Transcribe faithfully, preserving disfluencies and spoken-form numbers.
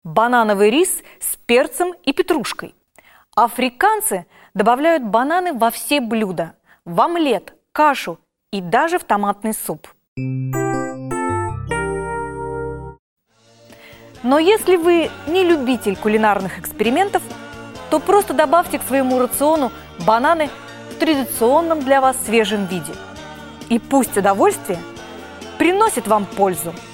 банановый рис с перцем и петрушкой. Африканцы добавляют бананы во все блюда, в омлет, кашу и даже в томатный суп. Но если вы не любитель кулинарных экспериментов, то просто добавьте к своему рациону бананы в традиционном для вас свежем виде. И пусть удовольствие приносит вам пользу.